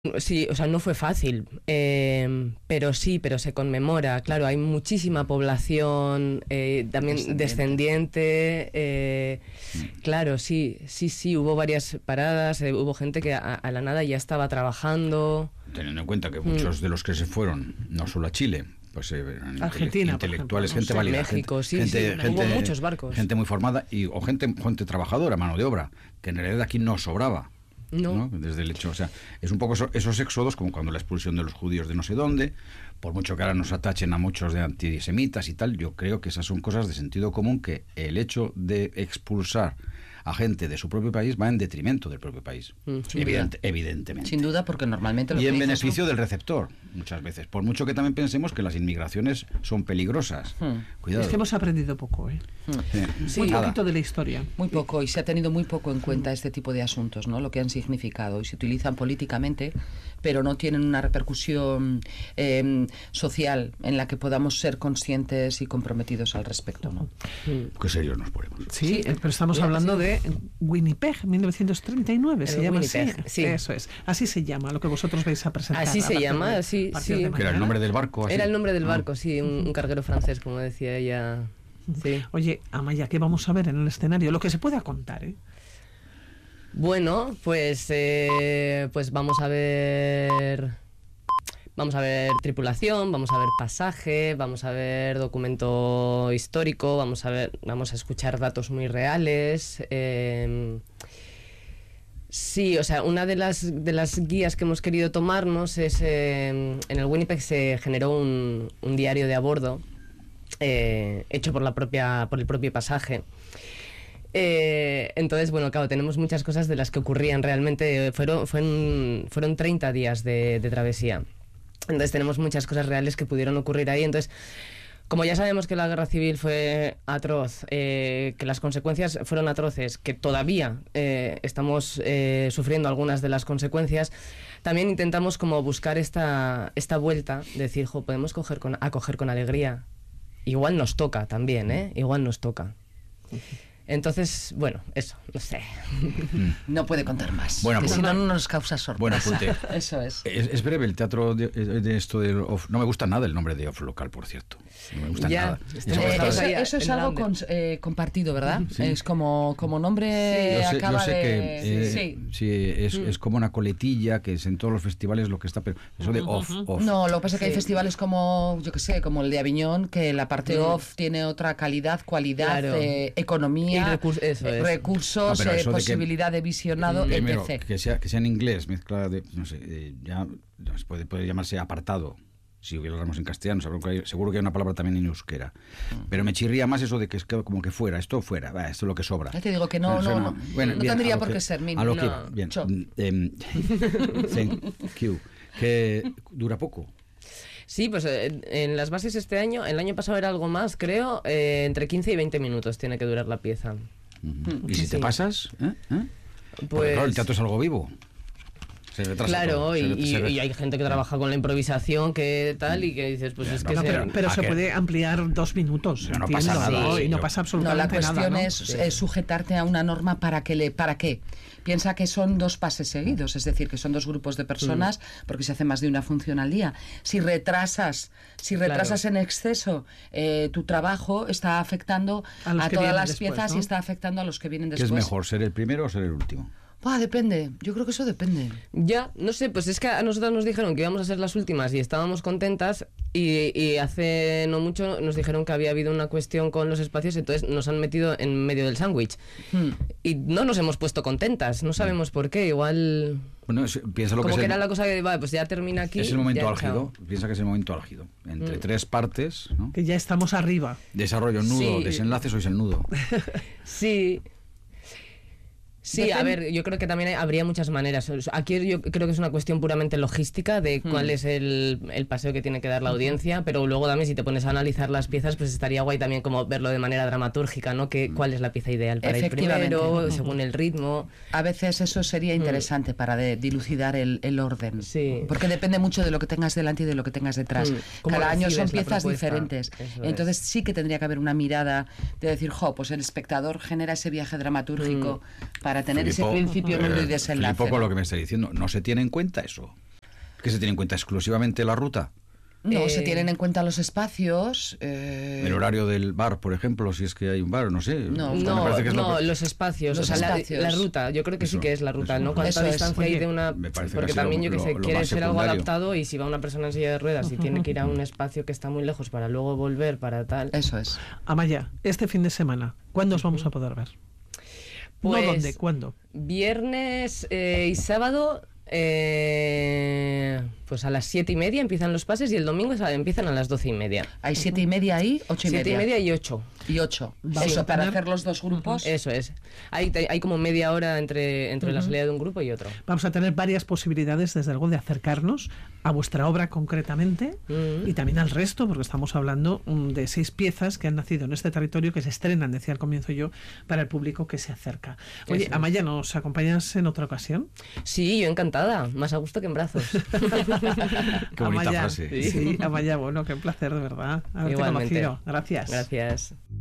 Sí, o sea, no fue fácil, pero se conmemora. Claro, hay muchísima población también descendiente. Claro, sí, hubo varias paradas, hubo gente que a la nada ya estaba trabajando. Teniendo en cuenta que muchos de los que se fueron, no solo a Chile, pues Argentina, intelectuales, por ejemplo, gente válida, México, gente, hubo muchos barcos. gente muy formada o gente trabajadora, mano de obra, que en realidad aquí no sobraba. ¿No? Desde el hecho, o sea, es un poco esos éxodos, como cuando la expulsión de los judíos de no sé dónde, por mucho que ahora nos atachen a muchos de antisemitas y tal, yo creo que esas son cosas de sentido común, que el hecho de expulsar a gente de su propio país va en detrimento del propio país, evidentemente. Sin duda, porque normalmente y en beneficio del receptor, muchas veces, por mucho que también pensemos que las inmigraciones son peligrosas. Cuidado. Es que hemos aprendido poco, Sí, muy poquito de la historia. Muy poco, y se ha tenido muy poco en cuenta este tipo de asuntos, ¿no? Lo que han significado, y se utilizan políticamente, pero no tienen una repercusión social en la que podamos ser conscientes y comprometidos al respecto, ¿no? Qué serios nos ponemos. Sí, pero estamos hablando de Winnipeg, 1939, se llama Winnipeg, así. sí. Eso es. Así se llama lo que vosotros vais a presentar. Así se llama, sí. Que era el nombre del barco. Así. Era el nombre del barco, sí, un carguero francés, como decía ella. Sí. Oye, Amaya, ¿qué vamos a ver en el escenario? Lo que se pueda contar, Bueno, pues vamos a ver tripulación, vamos a ver pasaje, vamos a ver documento histórico, vamos a escuchar datos muy reales. Sí, o sea, una de las guías que hemos querido tomarnos es en el Winnipeg se generó un diario de a bordo hecho por el propio pasaje. Entonces, bueno, claro, tenemos muchas cosas de las que ocurrían realmente. Fueron 30 días de travesía. Entonces tenemos muchas cosas reales que pudieron ocurrir ahí. Entonces, como ya sabemos que la guerra civil fue atroz, que las consecuencias fueron atroces, que todavía estamos sufriendo algunas de las consecuencias, también intentamos como buscar esta vuelta, de decir, podemos acoger con alegría. Igual nos toca también, igual nos toca. Entonces, bueno, eso, no sé. No puede contar más. Bueno, si no nos causa sorpresa. Buen apunte. Eso es. Es breve el teatro de esto del off. No me gusta nada el nombre de off local, por cierto. No me gusta nada. Eso es algo compartido, ¿verdad? Sí. Es como nombre sí, acaba yo sé de... que es como una coletilla, que es en todos los festivales lo que está... Pero eso de off. No, lo que pasa es que hay festivales como, yo qué sé, como el de Aviñón, que la parte off tiene otra calidad, cualidad, economía, recursos, posibilidad de visionado, etc. Que sea en inglés, mezcla de, no sé, ya puede llamarse apartado. Si hubiéramos en castellano, seguro que hay una palabra también en euskera. Pero me chirría más eso de que es como que fuera, esto es lo que sobra. Ya te digo que no tendría por qué ser a lo que iba, bien. Thank you. Que dura poco. Sí, pues en las bases este año, el año pasado era algo más, creo, entre 15 y 20 minutos tiene que durar la pieza. ¿Y si te pasas? Pues claro, el teatro es algo vivo. Se retrasa. Claro, y hay gente que trabaja con la improvisación, que tal, y que dices, pues es que... Pero se puede ampliar 2 minutos, no pasa nada. Y no pasa absolutamente nada. La cuestión es sujetarte a una norma ¿para qué? Piensa que son 2 pases seguidos, es decir, que son 2 grupos de personas, porque se hace más de una función al día. Si retrasas en exceso tu trabajo, está afectando a todas las piezas, ¿no? Y está afectando a los que vienen después. ¿Qué es mejor, ser el primero o ser el último? Depende, yo creo que eso depende. Ya, no sé, pues es que a nosotros nos dijeron que íbamos a ser las últimas y estábamos contentas, y hace no mucho nos dijeron que había habido una cuestión con los espacios, entonces nos han metido en medio del sándwich. Y no nos hemos puesto contentas, no sabemos por qué, igual... Bueno, piensa lo como que era la cosa de, pues ya termina aquí. Es el momento álgido, piensa que es el momento álgido. Entre 3 partes, ¿no? Que ya estamos arriba. Desarrollo, nudo, desenlace, sois el nudo. Sí. Sí, a ver, yo creo que también habría muchas maneras. Aquí yo creo que es una cuestión puramente logística de cuál es el paseo que tiene que dar la audiencia, pero luego también si te pones a analizar las piezas, pues estaría guay también como verlo de manera dramatúrgica, ¿no? Cuál es la pieza ideal para ir primero, según el ritmo. A veces eso sería interesante para dilucidar el orden, porque depende mucho de lo que tengas delante y de lo que tengas detrás. Cada año son piezas diferentes. Entonces sí que tendría que haber una mirada de decir, pues el espectador genera ese viaje dramatúrgico para tener ese principio, nudo y desenlace. Un poco lo que me está diciendo, no se tiene en cuenta eso. ¿Que se tiene en cuenta exclusivamente la ruta? No, se tienen en cuenta los espacios. El horario del bar, por ejemplo, si es que hay un bar, no sé. No, los espacios, Los o sea, espacios. la ruta, yo creo que sí que es la ruta, ¿no? ¿Cuánta Eso es. distancia hay de una...? Me parece Porque que ha sido también, yo que sé, lo quiere más ser algo secundario. adaptado y si va una persona en silla de ruedas y tiene que ir a un espacio que está muy lejos para luego volver, para tal... Eso es. Amaya, este fin de semana, ¿cuándo os vamos a poder ver? Pues, ¿No dónde? ¿Cuándo? Viernes y sábado, pues a las 7:30 empiezan los pases y el domingo empiezan a las 12:30. Hay 7:30 ahí, 8:30. 7:30 y 8. Y 8. Vamos Eso, a para tener- hacer los dos grupos. Eso es. Hay como media hora entre la salida de un grupo y otro. Vamos a tener varias posibilidades, desde luego, de acercarnos a vuestra obra concretamente y también al resto, porque estamos hablando de 6 piezas que han nacido en este territorio, que se estrenan, decía al comienzo yo, para el público que se acerca. Oye, Eso es. Amaya, ¿nos acompañas en otra ocasión? Sí, yo encantada. Más a gusto que en brazos. Qué bonita Amaya, frase. Sí, Amaya, bueno, qué placer, de verdad, haberte Igualmente. conocido. Gracias. Gracias.